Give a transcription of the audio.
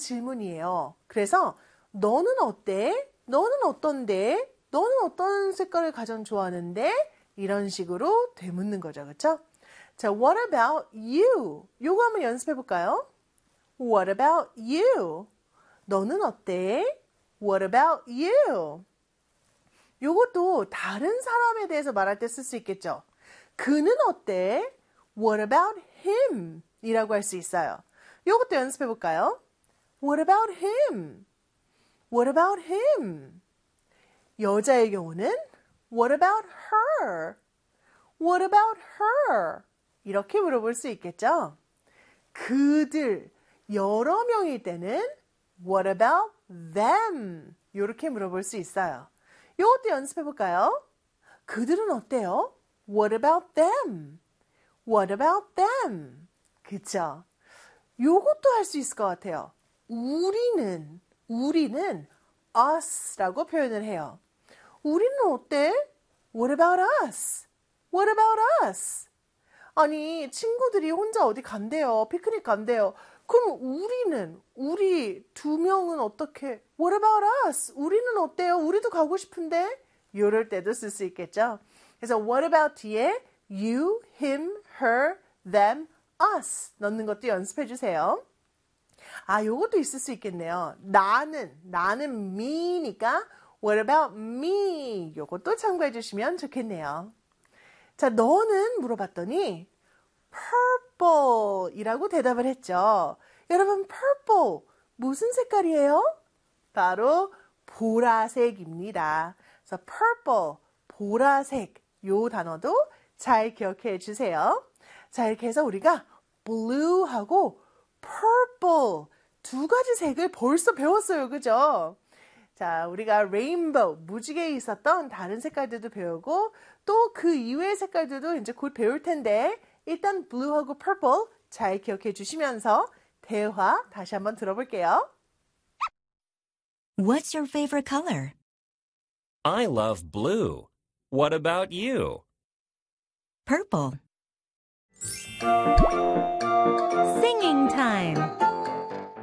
질문이에요. 그래서 너는 어때? 너는 어떤데? 너는 어떤 색깔을 가장 좋아하는데? 이런 식으로 되묻는 거죠. 그렇죠? 자, what about you? 요거 한번 연습해 볼까요? What about you? 너는 어때? What about you? 요것도 다른 사람에 대해서 말할 때 쓸 수 있겠죠. 그는 어때? What about him? 이라고 할 수 있어요. 요것도 연습해 볼까요? What about him? What about him? 여자의 경우는 What about her? What about her? 이렇게 물어볼 수 있겠죠. 그들, 여러 명일 때는 What about them? 이렇게 물어볼 수 있어요. 이것도 연습해 볼까요? 그들은 어때요? What about them? What about them? 그쵸? 요것도 할 수 있을 것 같아요. 우리는 us라고 표현을 해요. 우리는 어때? What about us? What about us? 아니, 친구들이 혼자 어디 간대요. 피크닉 간대요. 그럼 우리 두 명은 어떻게? What about us? 우리는 어때요? 우리도 가고 싶은데? 이럴 때도 쓸 수 있겠죠. 그래서 what about 뒤에 you, him, her, them, us 넣는 것도 연습해 주세요. 아, 요것도 있을 수 있겠네요. 나는 me니까 what about me? 요것도 참고해 주시면 좋겠네요. 자, 너는 물어봤더니 purple 이라고 대답을 했죠. 여러분, purple 무슨 색깔이에요? 바로 보라색입니다. 그래서 purple, 보라색 요 단어도 잘 기억해 주세요. 자, 이렇게 해서 우리가 blue하고 purple 두 가지 색을 벌써 배웠어요. 그죠? 자, 우리가 레인보우, 무지개에 있었던 다른 색깔들도 배우고 또 그 이외의 색깔들도 이제 곧 배울 텐데 일단 blue하고 purple 잘 기억해 주시면서 대화 다시 한번 들어볼게요. What's your favorite color? I love blue. What about you? Purple. Singing time.